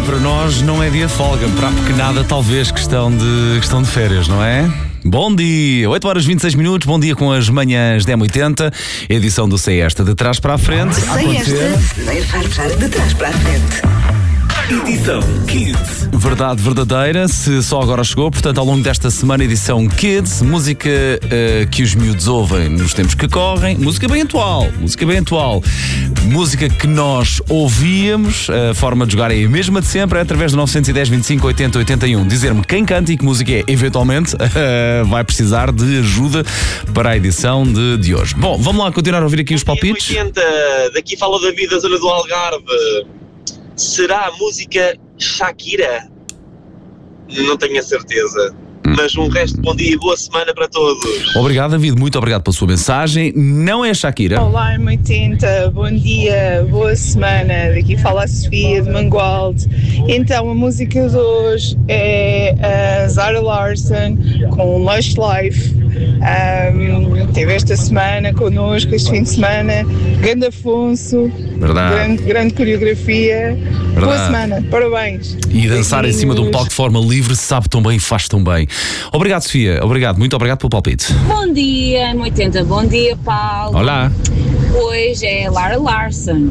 para nós não é dia de folga, para a pequenada talvez questão de férias, não é? Bom dia, 8 horas 26 minutos, bom dia com as manhãs da M80, edição do Sei Esta de trás para a frente. Sei Esta, nem fartar de trás para a frente. Edição Kids. Verdade verdadeira, se só agora chegou, portanto ao longo desta semana edição Kids, música que os miúdos ouvem nos tempos que correm, música bem atual, música que nós ouvíamos, a forma de jogar é a mesma de sempre, é através do 910 25 80 81, dizer-me quem canta e que música é, eventualmente vai precisar de ajuda para a edição de hoje. Bom, vamos lá continuar a ouvir aqui os palpites. 80, daqui fala David da zona do Algarve. Será a música Shakira? Não tenho a certeza. Mas um resto de bom dia e boa semana para todos. Obrigado, David, muito obrigado pela sua mensagem. Não é Shakira. Olá, M80, bom dia, boa semana. Daqui fala a Sofia de Mangualde. Então, a música de hoje é a Zara Larsson com Lush Life. Teve esta semana connosco, este fim de semana. Grande Afonso, grande coreografia. Verdade. Boa semana, parabéns. E dançar em cima de um palco de forma livre sabe tão bem e faz tão bem. Obrigado, Sofia, muito obrigado pelo palpite. Bom dia, M80, bom dia, Paulo. Olá. Hoje é Lara Larson.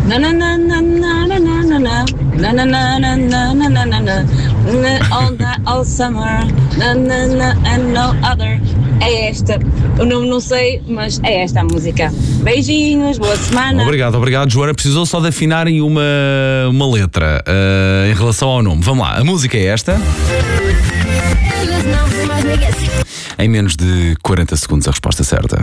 All summer, and no other. É esta, o nome não sei, mas é esta a música. Beijinhos, boa semana. Obrigado, Joana. Precisou só de afinarem uma letra em relação ao nome. Vamos lá, a música é esta. Em menos de 40 segundos a resposta certa.